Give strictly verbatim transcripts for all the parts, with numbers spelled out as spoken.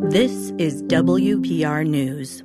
This is W P R News.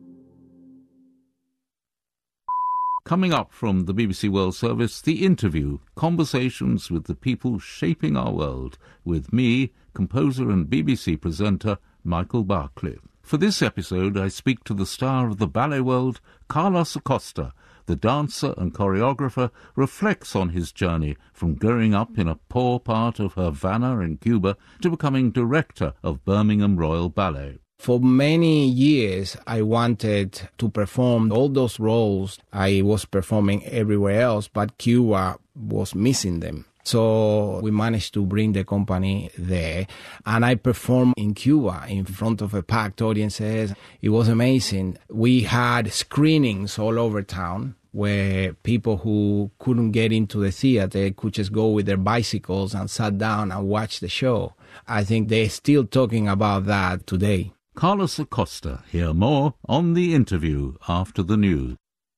Coming up from the B B C World Service, The Interview, conversations with the people shaping our world, with me, composer and B B C presenter Michael Barclay. For this episode, I speak to the star of the ballet world, Carlos Acosta. The dancer and choreographer reflects on his journey from growing up in a poor part of Havana in Cuba to becoming director of Birmingham Royal Ballet. For many years, I wanted to perform all those roles I was performing everywhere else, but Cuba was missing them. So we managed to bring the company there, and I performed in Cuba in front of a packed audiences. It was amazing. We had screenings all over town where people who couldn't get into the theater could just go with their bicycles and sat down and watch the show. I think they're still talking about that today. Carlos Acosta. Hear more on The Interview after the news.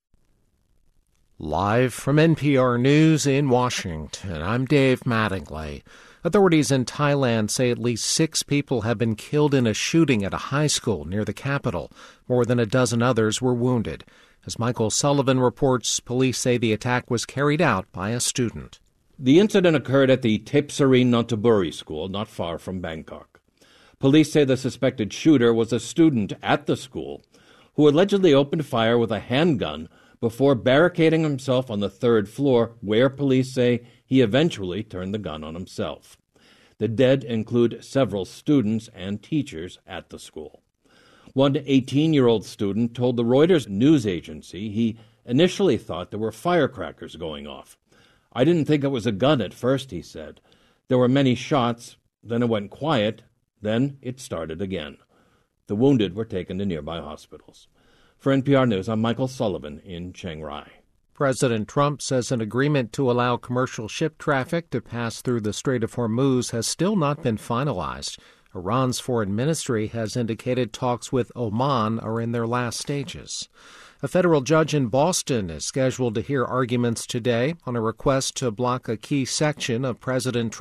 Live from N P R News in Washington, I'm Dave Mattingly. Authorities in Thailand say at least six people have been killed in a shooting at a high school near the capital. More than a dozen others were wounded. As Michael Sullivan reports, police say the attack was carried out by a student. The incident occurred at the Thepsari Nonthaburi school, not far from Bangkok. Police say the suspected shooter was a student at the school who allegedly opened fire with a handgun before barricading himself on the third floor, where police say he eventually turned the gun on himself. The dead include several students and teachers at the school. One eighteen-year-old student told the Reuters news agency he initially thought there were firecrackers going off. "I didn't think it was a gun at first," he said. "There were many shots, then it went quiet, then it started again." The wounded were taken to nearby hospitals. For N P R News, I'm Michael Sullivan in Chiang Rai. President Trump says an agreement to allow commercial ship traffic to pass through the Strait of Hormuz has still not been finalized. Iran's foreign ministry has indicated talks with Oman are in their last stages. A federal judge in Boston is scheduled to hear arguments today on a request to block a key section of President Trump's